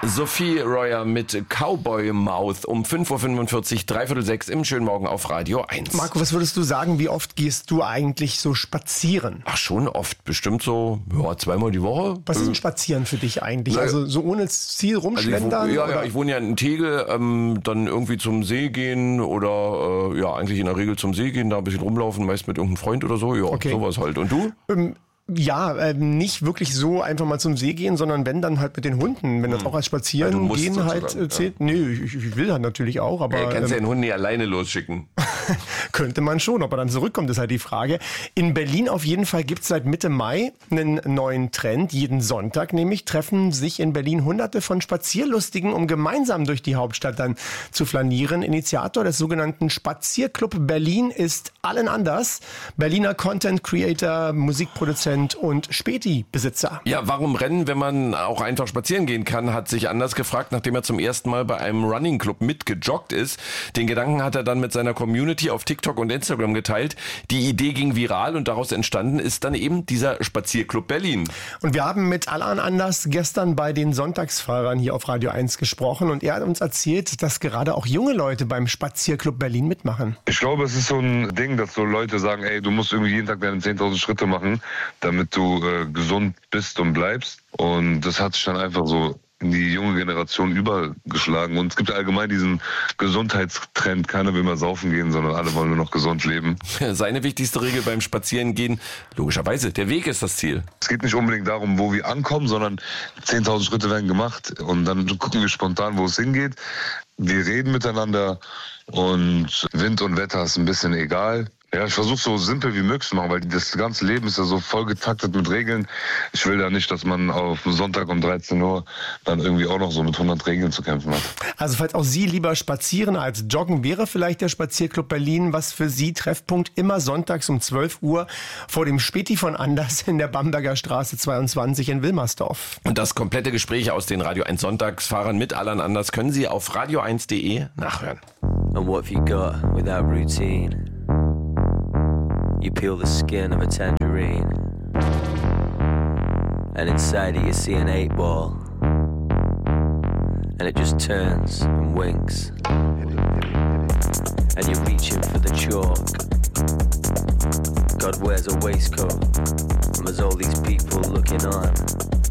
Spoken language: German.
Sophie Royer mit Cowboy Mouth um 5.45 Uhr, 5:45 im schönen Morgen auf Radio 1. Marco, was würdest du sagen, wie oft gehst du eigentlich so spazieren? Ach, schon oft. Bestimmt so, ja, zweimal die Woche. Was ist denn Spazieren für dich eigentlich? Also so ohne Ziel rumschlendern? Also ich wohne ja in Tegel, dann irgendwie zum See gehen oder eigentlich in der Regel zum See gehen, da ein bisschen rumlaufen, meist mit irgendeinem Freund oder so. Ja, okay. Sowas halt. Und du? Nicht wirklich so einfach mal zum See gehen, sondern wenn, dann halt mit den Hunden. Wenn das auch als Spazieren gehen halt zählt. Ja. Nee, ich will halt natürlich auch, aber... kannst ja den Hund nicht alleine losschicken. Könnte man schon, ob er dann zurückkommt, ist halt die Frage. In Berlin auf jeden Fall gibt es seit Mitte Mai einen neuen Trend. Jeden Sonntag nämlich treffen sich in Berlin Hunderte von Spazierlustigen, um gemeinsam durch die Hauptstadt dann zu flanieren. Initiator des sogenannten Spazierclub Berlin ist Allen Anders. Berliner Content Creator, Musikproduzent und Späti-Besitzer. Ja, warum rennen, wenn man auch einfach spazieren gehen kann, hat sich Anders gefragt, nachdem er zum ersten Mal bei einem Running Club mitgejoggt ist. Den Gedanken hat er dann mit seiner Community auf TikTok und Instagram geteilt. Die Idee ging viral und daraus entstanden ist dann eben dieser Spazierclub Berlin. Und wir haben mit Allen Anders gestern bei den Sonntagsfahrern hier auf Radio 1 gesprochen und er hat uns erzählt, dass gerade auch junge Leute beim Spazierclub Berlin mitmachen. Ich glaube, es ist so ein Ding, dass so Leute sagen, ey, du musst irgendwie jeden Tag deine 10.000 Schritte machen, damit du gesund bist und bleibst. Und das hat sich dann einfach so in die junge Generation übergeschlagen. Und es gibt allgemein diesen Gesundheitstrend. Keiner will mehr saufen gehen, sondern alle wollen nur noch gesund leben. Seine wichtigste Regel beim Spazierengehen, logischerweise, der Weg ist das Ziel. Es geht nicht unbedingt darum, wo wir ankommen, sondern 10.000 Schritte werden gemacht. Und dann gucken wir spontan, wo es hingeht. Wir reden miteinander und Wind und Wetter ist ein bisschen egal. Ja, ich versuche so simpel wie möglich zu machen, weil das ganze Leben ist ja so voll getaktet mit Regeln. Ich will da nicht, dass man auf Sonntag um 13 Uhr dann irgendwie auch noch so mit 100 Regeln zu kämpfen hat. Also falls auch Sie lieber spazieren als joggen, wäre vielleicht der Spazierclub Berlin was für Sie. Treffpunkt immer sonntags um 12 Uhr vor dem Späti von Anders in der Bamberger Straße 22 in Wilmersdorf. Und das komplette Gespräch aus den Radio 1 Sonntagsfahrern mit Allen Anders können Sie auf radio1.de nachhören. And what have you got without routine? You peel the skin of a tangerine, and inside it you see an 8-ball, and it just turns and winks, and you're reaching for the chalk. God wears a waistcoat, and there's all these people looking on.